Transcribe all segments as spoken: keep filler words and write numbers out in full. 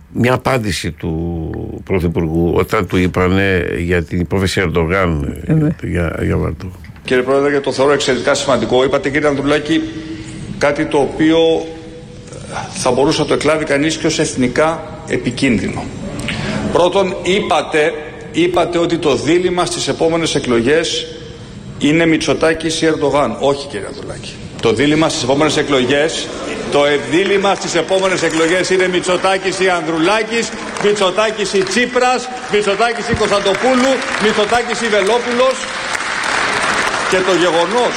μια απάντηση του Πρωθυπουργού όταν του είπανε για την υπόθεση Ερντογάν ε, για, για Βαρτό. Κύριε Πρόεδρε, για το θεωρώ εξαιρετικά σημαντικό. Είπατε, κύριε Ανδρουλάκη, κάτι το οποίο θα μπορούσε να το εκλάβει κανείς και ως εθνικά επικίνδυνο. Πρώτον, είπατε, είπατε ότι το δίλημμα στις επόμενες εκλογές είναι Μητσοτάκης ή Ερντογάν. Όχι, κύριε Ανδρουλάκη. Το δίλημμα στις επόμενες εκλογές, το δίλημμα στις επόμενες εκλογές είναι Μητσοτάκης ή Ανδρουλάκης, Μητσοτάκης ή Τσίπρας, Μητσοτάκης ή Κωνσταντοπούλου, Μητσοτάκης ή Βελόπουλος. Και το γεγονός,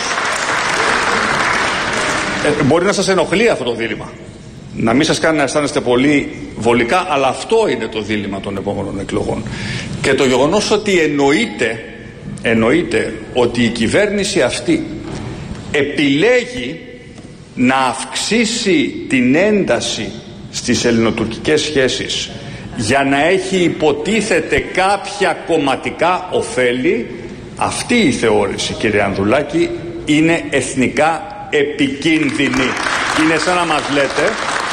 ε, μπορεί να σας ενοχλεί αυτό το δίλημμα, να μην σας κάνει να αισθάνεστε πολύ βολικά, αλλά αυτό είναι το δίλημμα των επόμενων εκλογών. Και το γεγονός ότι εννοείται, εννοείται ότι η κυβέρνηση αυτή επιλέγει να αυξήσει την ένταση στις ελληνοτουρκικές σχέσεις για να έχει υποτίθεται κάποια κομματικά ωφέλη, αυτή η θεώρηση, κύριε Ανδρουλάκη, είναι εθνικά επικίνδυνη. Είναι σαν να μας λέτε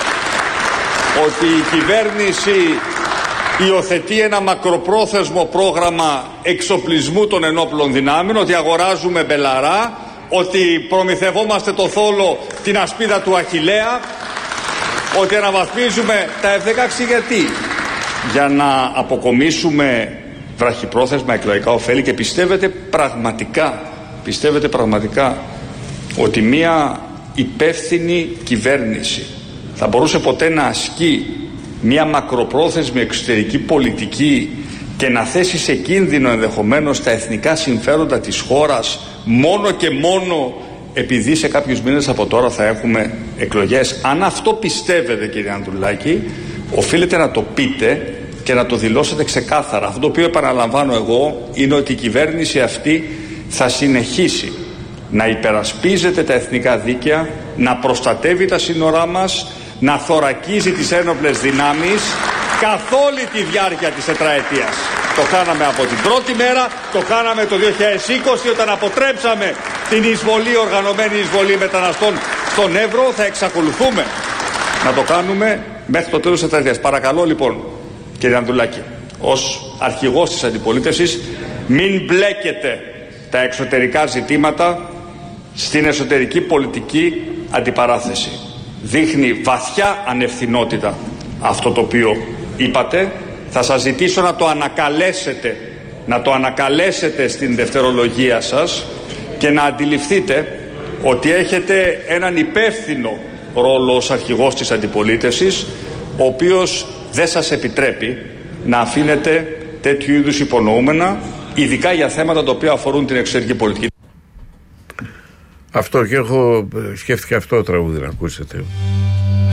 ότι η κυβέρνηση υιοθετεί ένα μακροπρόθεσμο πρόγραμμα εξοπλισμού των ενόπλων δυνάμεων, ότι αγοράζουμε μπελαρά, ότι προμηθευόμαστε το θόλο, την ασπίδα του Αχιλλέα, ότι αναβαθμίζουμε τα εφ δεκαέξι. Γιατί? Για να αποκομίσουμε βραχυπρόθεσμα εκλογικά ωφέλη. Και πιστεύετε πραγματικά, πιστεύετε πραγματικά ότι μια υπεύθυνη κυβέρνηση θα μπορούσε ποτέ να ασκεί μια μακροπρόθεσμη εξωτερική πολιτική και να θέσει σε κίνδυνο ενδεχομένως τα εθνικά συμφέροντα της χώρας μόνο και μόνο επειδή σε κάποιους μήνες από τώρα θα έχουμε εκλογές? Αν αυτό πιστεύετε, κύριε Ανδρουλάκη, οφείλετε να το πείτε και να το δηλώσετε ξεκάθαρα. Αυτό το οποίο επαναλαμβάνω εγώ είναι ότι η κυβέρνηση αυτή θα συνεχίσει να υπερασπίζεται τα εθνικά δίκαια, να προστατεύει τα σύνορά μας, να θωρακίζει τις ένοπλες δυνάμεις καθ' όλη τη διάρκεια της τετραετίας. Το κάναμε από την πρώτη μέρα, το κάναμε το δύο χιλιάδες είκοσι όταν αποτρέψαμε την εισβολή, οργανωμένη εισβολή μεταναστών στον Εύρο. Θα εξακολουθούμε να το κάνουμε μέχρι το τέλος της τετραετίας. Παρακαλώ λοιπόν, κύριε Ανδρουλάκη, ως αρχηγός της αντιπολίτευσης, μην μπλέκετε τα εξωτερικά ζητήματα στην εσωτερική πολιτική αντιπαράθεση. Δείχνει βαθιά ανευθυνότητα αυτό το οποίο είπατε. Θα σας ζητήσω να το ανακαλέσετε, να το ανακαλέσετε στην δευτερολογία σας και να αντιληφθείτε ότι έχετε έναν υπεύθυνο ρόλο ως αρχηγός της αντιπολίτευσης, ο οποίος δεν σας επιτρέπει να αφήνετε τέτοιου είδους υπονοούμενα, ειδικά για θέματα τα οποία αφορούν την εξωτερική πολιτική. Αυτό και έχω σκέφτηκα αυτό το τραγούδι να ακούσετε.